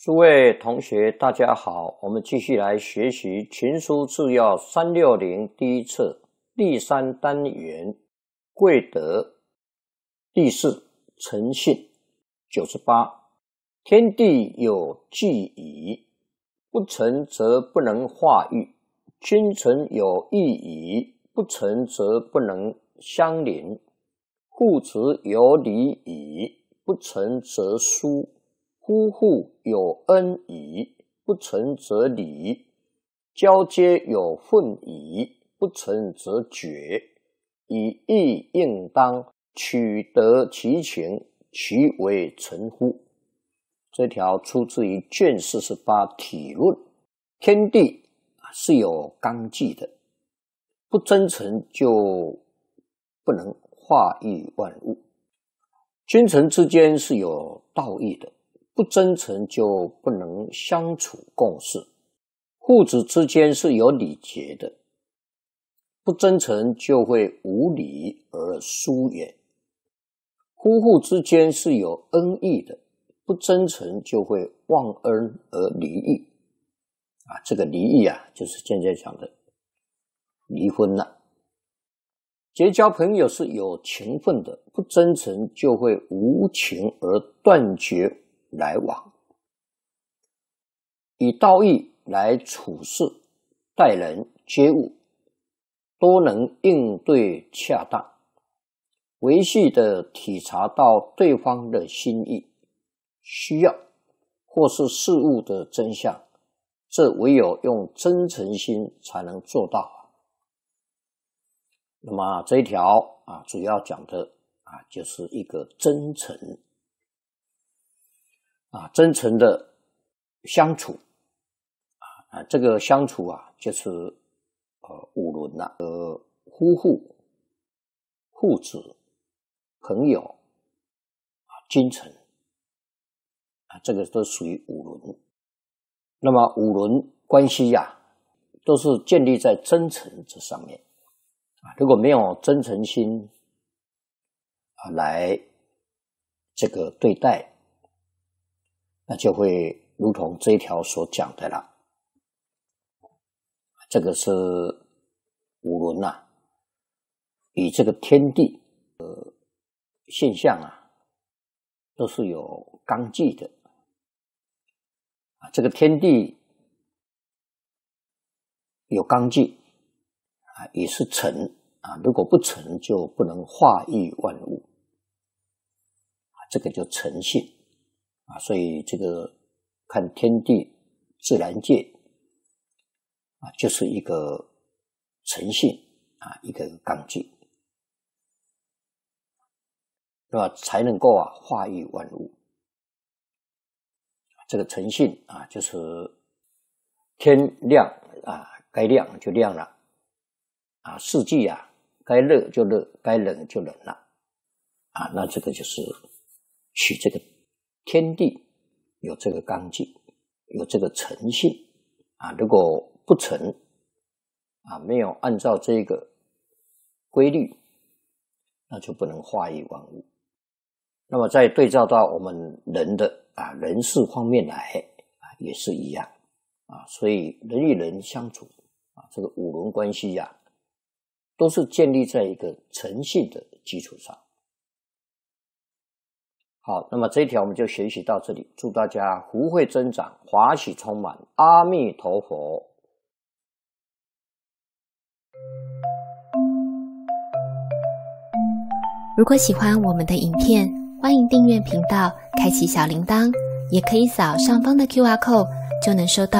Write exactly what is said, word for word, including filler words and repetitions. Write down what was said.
诸位同学大家好，我们继续来学习群书治要三六零第一册第三单元贵德第四诚信九十八。天地有纪矣，不成则不能化育；君臣有义矣，不成则不能相邻；父子有礼矣，不成则疏；夫妇有恩矣，不成则离；交接有份矣，不成则绝。以义应当，取得其情，其为诚乎？这条出自于卷四十八体论。天地是有纲纪的，不真诚就不能化育万物。君臣之间是有道义的，不真诚就不能相处共事。父子之间是有礼节的，不真诚就会无礼而疏远。夫妇之间是有恩义的，不真诚就会忘恩而离义。啊，这个离义啊，就是现在讲的离婚了。结交朋友是有情分的，不真诚就会无情而断绝来往。以道义来处事、待人接物，都能应对恰当，维系的体察到对方的心意、需要或是事物的真相，这唯有用真诚心才能做到。那么这一条啊，主要讲的啊，就是一个真诚啊，真诚的相处啊，这个相处啊，就是呃五伦呐、啊，呃，夫妇、父子、朋友啊、君臣啊，这个都属于五伦。那么五伦关系呀、啊，都是建立在真诚这上面啊。如果没有真诚心啊来这个对待，那就会如同这一条所讲的了。这个是五伦呐、啊，与这个天地的现象啊，都是有纲纪的。啊，这个天地有纲纪啊，也是诚啊，如果不诚就不能化育万物啊，这个叫诚信啊。所以这个看天地自然界啊，就是一个诚信啊，一个纲纪，那么才能够啊化育万物。这个诚信啊，就是天亮啊，该亮就亮了啊，四季啊，该热就热，该冷就冷了啊。那这个就是取这个天地有这个纲纪，有这个诚信啊。如果不诚啊，没有按照这个规律，那就不能化育万物。那么再对照到我们人的啊人事方面来啊，也是一样啊。所以人与人相处啊，这个五伦关系呀、啊，都是建立在一个诚信的基础上。好，那么这一条我们就学习到这里，祝大家福慧增长，华喜充满，阿弥陀佛。 如果喜欢我们的影片，欢迎订阅频道，开启小铃铛，也可以扫上方的 Q R code， 就能收到